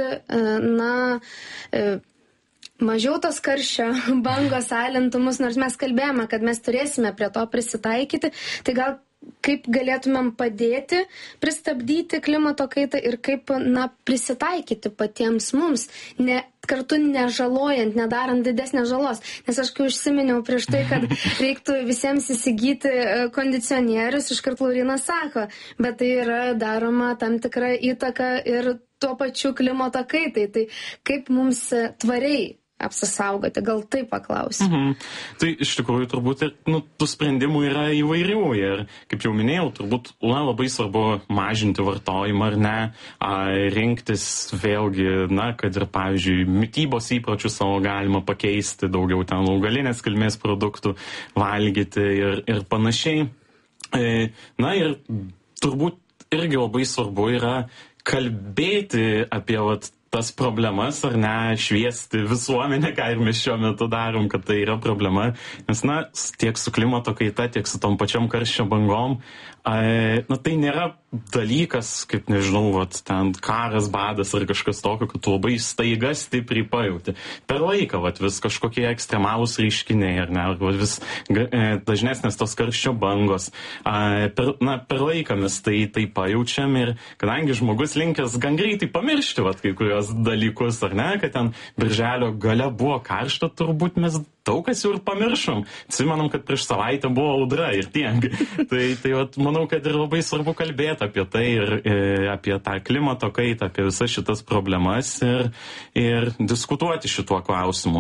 mažiau tos karščio bangos alintų mus, nors mes kalbėjome, kad mes turėsime prie to prisitaikyti, tai gal kaip galėtumėm padėti pristabdyti klimato kaitą ir kaip, prisitaikyti patiems mums, kartu nežalojant, nedarant didesnės žalos. Nes aš kai užsiminiau prieš tai, kad reiktų visiems įsigyti kondicionierius, iškart Laurynas sako, bet tai yra daroma tam tikra įtaka ir tuo pačiu klimato kaitai. Tai kaip mums tvariai apsisaugoti, gal taip paklausiu. Tai iš tikrųjų turbūt ir, tų sprendimų yra įvairių ir, kaip jau minėjau, turbūt labai svarbu mažinti vartojimą ar ne, rinktis vėlgi, kad ir, pavyzdžiui, mitybos įpročių savo galima pakeisti, daugiau ten augalinės kilmės produktų valgyti ir panašiai. Ir turbūt irgi labai svarbu yra kalbėti apie tas problemas, ar ne, šviesti visuomenę, ką ir mes šiuo metu darom, kad tai yra problema, nes, tiek su klimato kaita, tiek su tom pačiom karščio bangom, Tai nėra dalykas, kaip nežinau, ten karas, badas ar kažkas tokio, kad tu labai staiga stipriai pajauti. Per laiką vis kažkokie ekstremalūs reiškiniai, ar ne, vis dažnesnės tos karščio bangos. Per laiką mes tai pajaučiam ir kadangi žmogus linkęs gan greitai pamiršti kai kurios dalykus, ar ne, kad ten birželio gale buvo karšta, turbūt mes daug kas jau ir pamiršom. Atsimenam, kad prieš savaitę buvo audra ir tiek. Tai manau, kad ir labai svarbu kalbėti apie tai ir apie tą klimato kaitą, apie visas šitas problemas ir diskutuoti šituo klausimu.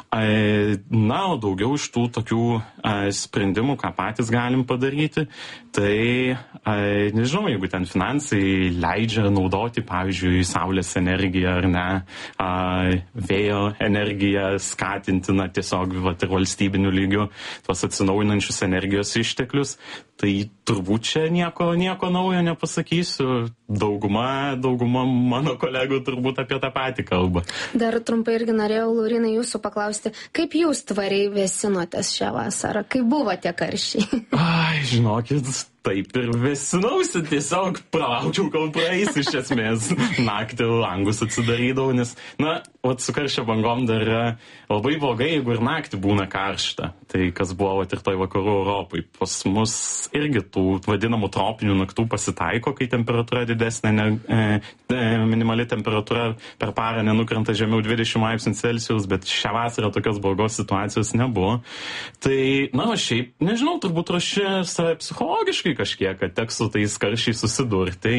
O daugiau iš tų tokių sprendimų, ką patys galim padaryti, tai nežinau, jeigu ten finansai leidžia naudoti, pavyzdžiui, saulės energiją ar ne, vėjo energiją skatintina tiesiog ir valstybinių lygių tuos atsinaujinančius energijos išteklius, tai turbūt čia nieko naujo nepasakysiu. Dauguma mano kolegų turbūt apie tą patį kalba. Dar trumpai irgi norėjau, Laurynai, jūsų paklausti, kaip jūs tvariai vėsinotės šią vasarą? Kaip buvo tie karščiai? Žinokit, taip ir vėsinausi, tiesiog pralaukiau, kol praeis iš esmės. Naktį langus atsidarydavau, nes, su karščio bangom dar yra labai blogai, jeigu ir naktį būna karšta. Tai kas buvo ir toj vakarų Europai. Pas mus irgi tų vadinamų tropinių naktų pasitaiko, kai temperatūra didesnė, minimali temperatūra per parą nenukrenta žemiau 20 laipsnių Celsijaus, bet šią vasarą tokios blogos situacijos nebuvo. Tai, šiaip, nežinau, turbūt ruoši save psichologiškai kažkiek, kad teks su tais karščiais susidurti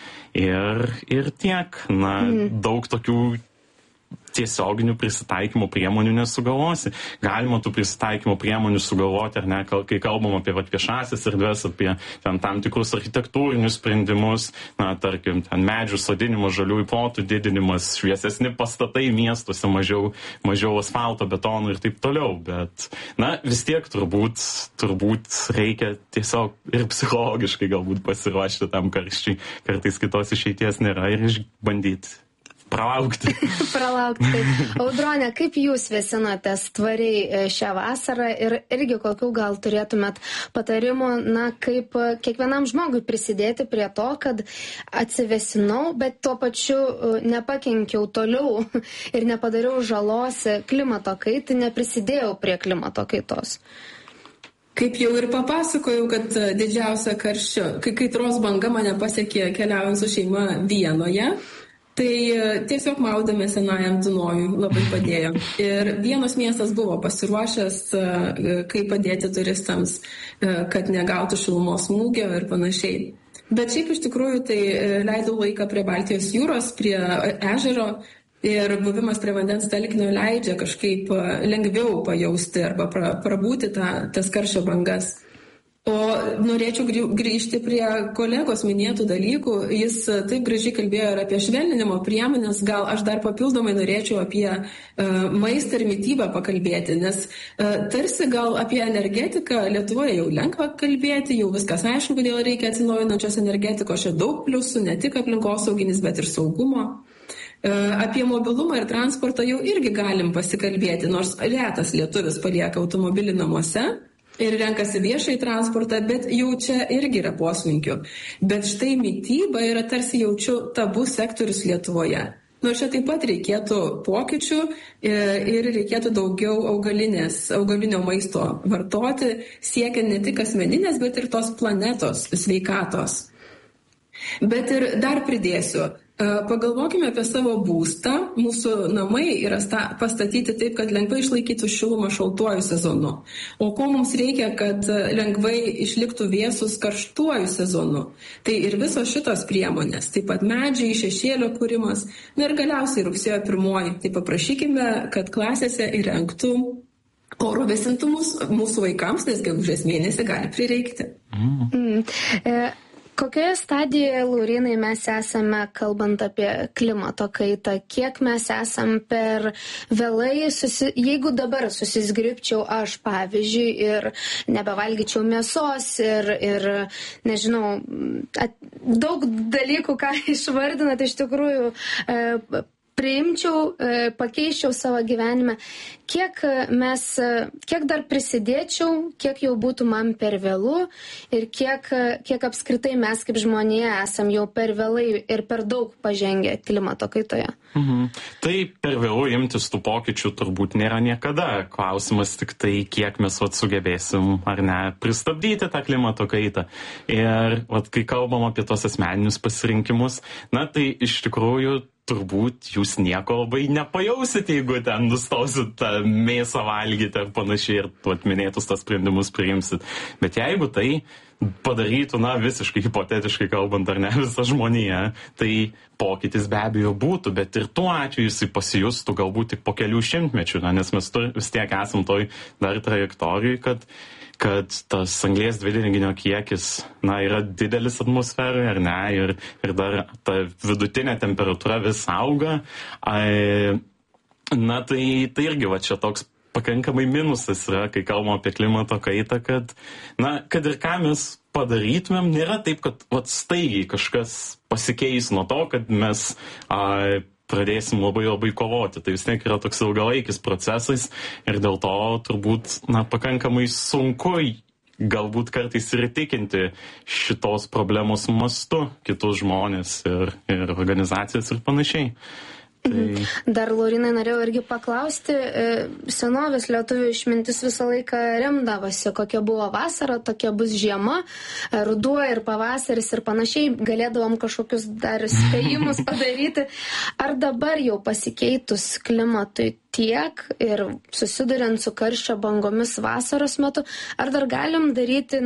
ir tiek. Daug tokių tiesioginių prisitaikymo priemonių nesugalvosi. Galima tų prisitaikymo priemonių sugalvoti, ar ne, kai kalbam apie viešąsias erdves, apie tam tikrus architektūrinius sprendimus, tarkim, medžių sodinimo, žaliųjų plotų didinimas, šviesesni pastatai miestuose, mažiau asfalto, betono ir taip toliau. Bet, vis tiek turbūt reikia tiesiog ir psichologiškai galbūt pasiruošti tam karščiui. Kartais kitos išeities nėra ir išbandyti. Pralaukti. Taip. Audronė, kaip jūs vėsinotės tvariai šią vasarą ir irgi kokių gal turėtumėt patarimų, kaip kiekvienam žmogui prisidėti prie to, kad atsivėsinau, bet tuo pačiu nepakenkiau toliau ir nepadariau žalos klimato kaitai, neprisidėjau prie klimato kaitos. Kaip jau ir papasakojau, kad didžiausia kaitros banga mane pasiekė keliaujant su šeima Vienoje. Tai tiesiog maudėme senajam Dunojui, labai padėjo. Ir Vienos miestas buvo pasiruošęs, kaip padėti turistams, kad negautų šilumos smūgio ir panašiai. Bet šiaip iš tikrųjų tai leidau laiką prie Baltijos jūros, prie ežero ir buvimas prie vandens telkinio leidžia kažkaip lengviau pajausti arba prabūti tas karščio bangas. O norėčiau grįžti prie kolegos minėtų dalykų. Jis taip gražiai kalbėjo ir apie švelninimo priemonės. Gal aš dar papildomai norėčiau apie maistą ir mitybą pakalbėti, nes tarsi gal apie energetiką Lietuvoje jau lengva kalbėti, jau viskas aišku, kodėl reikia atsinaujinančios energetikos, čia daug pliusų, ne tik aplinkosauginis, bet ir saugumo. Apie mobilumą ir transportą jau irgi galim pasikalbėti, nors retas lietuvis palieka automobilį namuose ir renkasi viešai transportą, bet jau čia irgi yra poslinkių. Bet štai mityba yra tarsi jaučiu tabu sektorius Lietuvoje. Nors čia taip pat reikėtų pokyčių ir reikėtų daugiau augalinio maisto vartoti, siekiant ne tik asmeninės, bet ir tos planetos sveikatos. Bet ir dar pridėsiu. Pagalvokime apie savo būstą. Mūsų namai yra pastatyti taip, kad lengvai išlaikytų šilumą šaltuoju sezonu. O ko mums reikia, kad lengvai išliktų vėsus karštuoju sezonu? Tai ir visos šitos priemonės, taip pat medžiai, šešėlio kūrimas, ir galiausiai rugsėjo 1. Tai paprašykime, kad klasėse įrengtų oro vėsintumus mūsų vaikams, nes gegužės mėnesį gali prireikti. Kokioje stadijoje, Laurynai, mes esame, kalbant apie klimato kaitą? Kiek mes esam per vėlai, jeigu dabar susizgribčiau aš, pavyzdžiui, ir nebevalgyčiau mėsos ir nežinau, daug dalykų, ką išvardinat, iš tikrųjų priimčiau, pakeiščiau savo gyvenime. kiek dar prisidėčiau, kiek jau būtų man per vėlų ir kiek apskritai mes kaip žmonėje esam jau per vėlai ir per daug pažengę klimato kaitoje. Tai per vėlų imtis tų pokyčių turbūt nėra niekada. Klausimas tik tai, kiek mes sugebėsim ar ne pristabdyti tą klimato kaitą. Ir kai kalbam apie tos asmeninius pasirinkimus, tai iš tikrųjų turbūt jūs nieko labai nepajausit, jeigu ten nustosit tą mėsą valgyti ar panašiai ir minėtus tas sprendimus priimsit. Bet jeigu tai padarytų, visiškai hipotetiškai kalbant, ar ne, visą žmoniją, tai pokytis be abejo būtų, bet ir tuo atveju jisai pasijustų galbūt tik po kelių šimtmečių, nes mes vis tiek esam toj dar trajektorijai, kad tas anglies dvideginio kiekis, yra didelis atmosferoje, ar ne, ir dar ta vidutinė temperatūra vis auga. Tai irgi čia toks pakankamai minusas yra, kai kalbam apie klimato kaitą, kad ir ką mes padarytumėm, nėra taip, kad staigiai kažkas pasikeis nuo to, kad mes pradėsim labai labai kovoti. Tai vis tiek yra toks ilgalaikis procesas ir dėl to turbūt pakankamai sunku galbūt kartais ir įtikinti šitos problemos mastu kitus žmonės ir organizacijas ir panašiai. Dar, Laurinai, norėjau irgi paklausti, senovės lietuvių išmintis visą laiką remdavosi, kokia buvo vasara, tokia bus žiema, ruduo ir pavasaris ir panašiai, galėdavom kažkokius dar spėjimus padaryti. Ar dabar jau pasikeitus klimatui tiek ir susiduriant su karščio bangomis vasaros metu, ar dar galim daryti,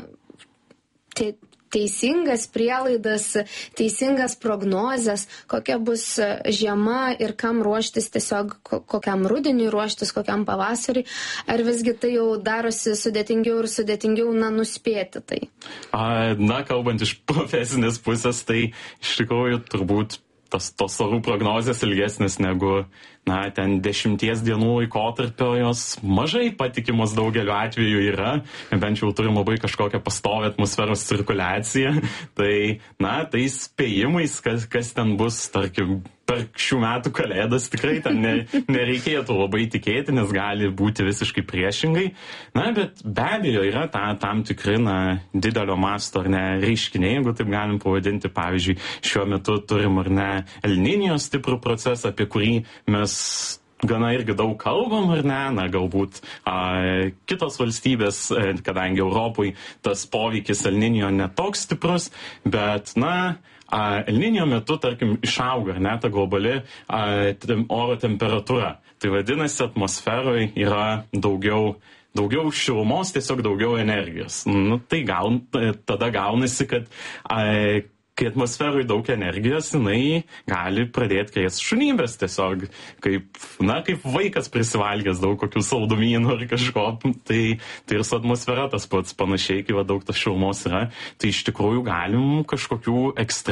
teisingas prielaidas, teisingas prognozes, kokia bus žiema ir kam ruoštis, tiesiog kokiam rudeniui ruoštis, kokiam pavasariui, ar visgi tai jau darosi sudėtingiau ir sudėtingiau nuspėti tai? Kalbant iš profesinės pusės, tai iš tikrųjų turbūt tos orų prognozės ilgesnės negu ten 10 dienų laikotarpio, jos mažai patikimos daugeliu atveju yra, bent jau turim labai kažkokią pastovę atmosferos cirkuliaciją, tai spėjimais, kas ten bus, tarkim, per šių metų kalėdas tikrai ten nereikėtų labai tikėti, nes gali būti visiškai priešingai. Bet be abejo yra tam tikri didelio masto ar ne reiškiniai, jeigu taip galim pavadinti. Pavyzdžiui, šiuo metu turim ar ne El Niño stiprų procesą, apie kurį mes gana irgi daug kalbam, ar ne, galbūt kitos valstybės, kadangi Europai tas poveikis El Niño netoks stiprus, bet El Niño metu, tarkim, išauga, ar ne, ta globali oro temperatūra. Tai vadinasi, atmosferoje yra daugiau šilumos, tiesiog daugiau energijos. Tai tada gaunasi, kad kai atmosferoje daug energijos, jinai gali pradėti krėsti šunybės tiesiog, kaip vaikas prisivalgęs daug kokių saldumynų ar kažko, tai ir su atmosfera tas pats panašiai, kai daug tas šilumos yra, tai iš tikrųjų galim kažkokių ekstremalių